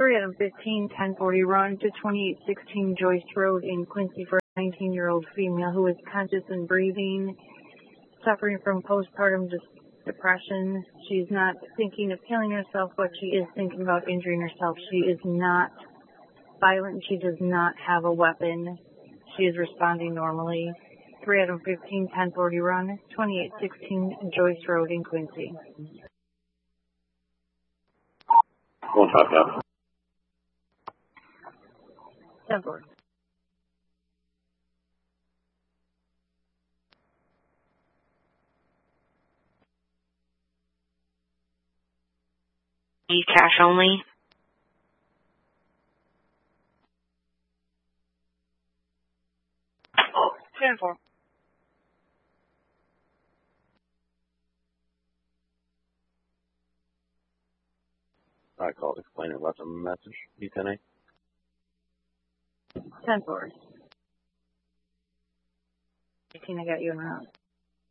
3 out of 15, 1040 run to 2816 Joyce Road in Quincy for a 19-year-old female who is conscious and breathing, suffering from postpartum depression. She's not thinking of killing herself, but she is thinking about injuring herself. She is not violent. She does not have a weapon. She is responding normally. 3 out of 15, 1040 run, 2816 Joyce Road in Quincy. 155. 10-4. Cash only. Oh, 10-4. I called explain it, left a message. D10A. 10-4. 18, I got you in route.